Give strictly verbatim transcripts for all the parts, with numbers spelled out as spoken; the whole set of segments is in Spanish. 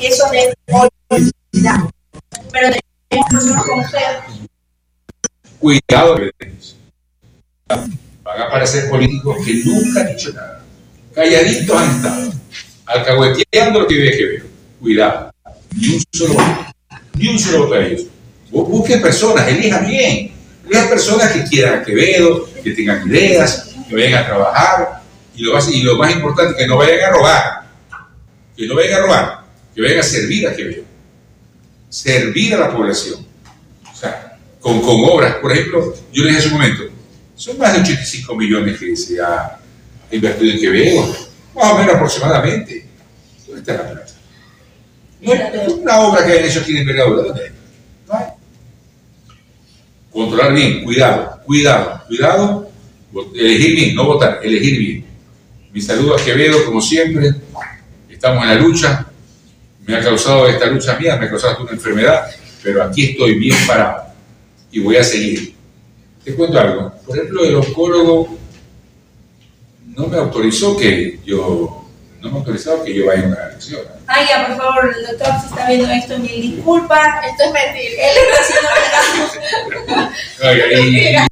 eso de olvidar. Pero tenemos personas como usted. Cuidado, van a aparecer políticos que nunca han dicho nada. Calladitos han estado, alcahueteando lo que ve que veo. Cuidado, ni un solo voto, ni un solo voto a ellos. Busquen personas, elijan bien. Elijan personas que quieran a Quevedo, que tengan ideas, que vayan a trabajar. Y lo más, y lo más importante, que no vayan a robar. Que no vayan a robar, que vayan a servir a Quevedo. Servir a la población. O sea, con, con obras. Por ejemplo, yo les dije hace un momento, son más de ochenta y cinco millones que se ha invertido en Quevedo, más o menos aproximadamente. ¿Dónde está la plata? No hay una obra que hayan hecho aquí en envergadura. ¿Dónde hay? No hay. Controlar bien, cuidado, cuidado, cuidado, elegir bien, no votar, elegir bien. Mi saludo a Quevedo, como siempre, estamos en la lucha, me ha causado esta lucha mía, me ha causado una enfermedad, pero aquí estoy bien parado y voy a seguir. Te cuento algo, por ejemplo, el oncólogo no me autorizó que yo, no me ha autorizado que yo vaya a una elección. Ay, ya, por favor, el doctor se está viendo esto, mil disculpas, esto es mentira, él está haciendo Oiga, y...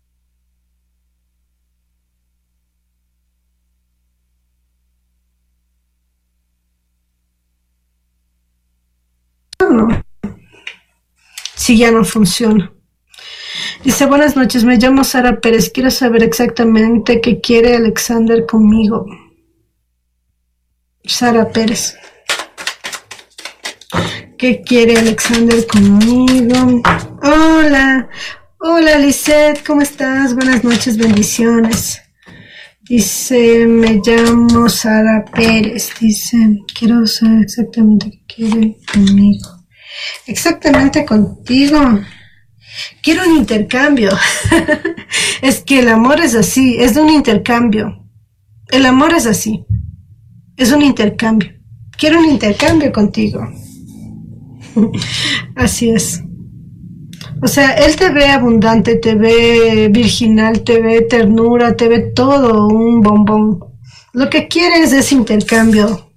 Si ya no funciona. Dice, buenas noches, me llamo Sara Pérez, quiero saber exactamente qué quiere Alexander conmigo. Sara Pérez. ¿Qué quiere Alexander conmigo? Hola, hola Lisette, ¿cómo estás? Buenas noches, bendiciones. Dice, me llamo Sara Pérez, dice, quiero saber exactamente qué quiere conmigo. Exactamente contigo. Quiero un intercambio. Es que el amor es así, es de un intercambio. El amor es así. Es un intercambio. Quiero un intercambio contigo. Así es. O sea, él te ve abundante, te ve virginal, te ve ternura, te ve todo un bombón. Lo que quiere es ese intercambio.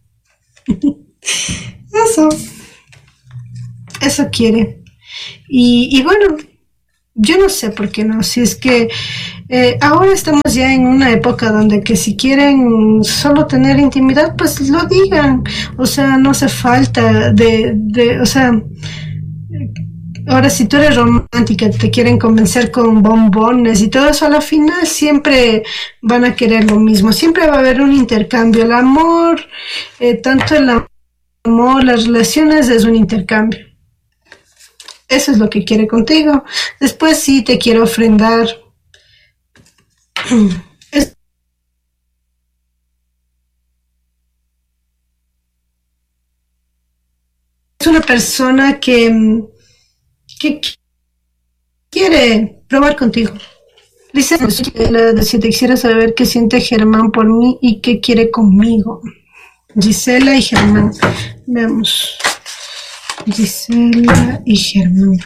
Eso. Eso quiere. Y, y bueno, yo no sé por qué no. Si es que eh, ahora estamos ya en una época donde que si quieren solo tener intimidad, pues lo digan. O sea, no hace falta de, de o sea, ahora si tú eres romántica, te quieren convencer con bombones y todo eso, a la final siempre van a querer lo mismo. Siempre va a haber un intercambio. El amor, eh, tanto el amor, las relaciones es un intercambio. Eso es lo que quiere contigo. Después sí te quiero ofrendar. Es una persona que, que quiere probar contigo. Dice, si te quisiera saber qué siente Germán por mí y qué quiere conmigo. Gisela y Germán. Veamos. Gisela y Germán.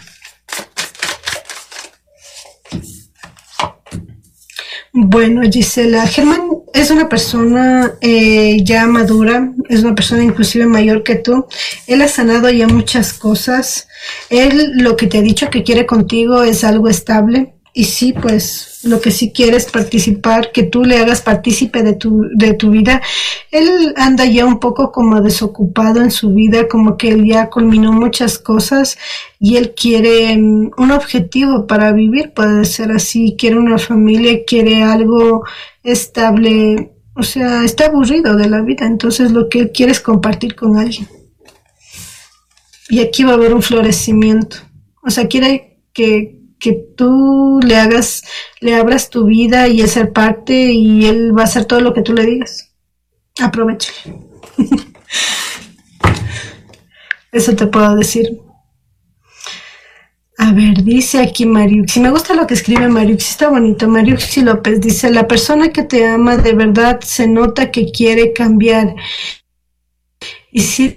Bueno, Gisela, Germán es una persona eh, ya madura, es una persona inclusive mayor que tú. Él ha sanado ya muchas cosas. Él lo que te ha dicho que quiere contigo es algo estable. Y sí, pues lo que sí quiere es participar, que tú le hagas partícipe de tu, de tu vida. Él anda ya un poco como desocupado en su vida, como que él ya culminó muchas cosas y él quiere um, un objetivo para vivir, puede ser así, quiere una familia, quiere algo estable, o sea, está aburrido de la vida, entonces lo que él quiere es compartir con alguien. Y aquí va a haber un florecimiento, o sea, quiere que que tú le hagas, le abras tu vida y él ser parte y él va a hacer todo lo que tú le digas. Aprovechale. Eso te puedo decir. A ver, dice aquí Mariuxi. Me gusta lo que escribe Mariuxi, está bonito. Mariuxi López dice, la persona que te ama de verdad se nota que quiere cambiar. Y sirve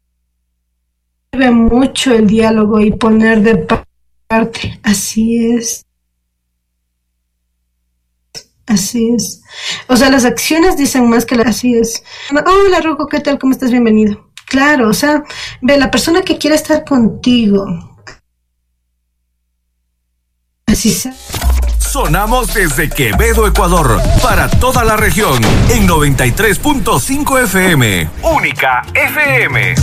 mucho el diálogo y poner de parte. Así es. Así es. O sea, las acciones dicen más que las... Así es. Hola, Rocco, ¿qué tal? ¿Cómo estás? Bienvenido. claro, o sea, ve, la persona que quiere estar contigo, así sea. Sonamos desde Quevedo, Ecuador, para toda la región, en noventa y tres punto cinco F M. Única F M.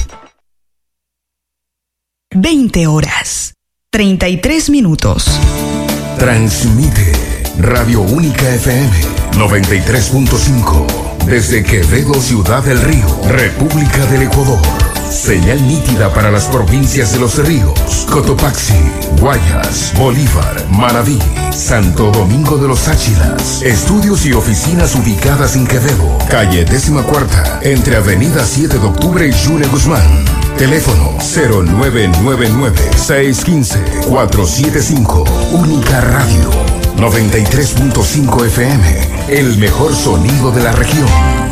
veinte horas, treinta y tres minutos. Transmite Radio Única F M noventa y tres punto cinco desde Quevedo, Ciudad del Río, República del Ecuador. Señal nítida para las provincias de Los Ríos, Cotopaxi, Guayas, Bolívar, Manabí, Santo Domingo de los Áchilas. Estudios y oficinas ubicadas en Quevedo, calle décima cuarta, entre Avenida siete de octubre y June Guzmán. Teléfono cero nueve nueve nueve, seis uno cinco, cuatro siete cinco. Única Radio noventa y tres punto cinco F M, el mejor sonido de la región.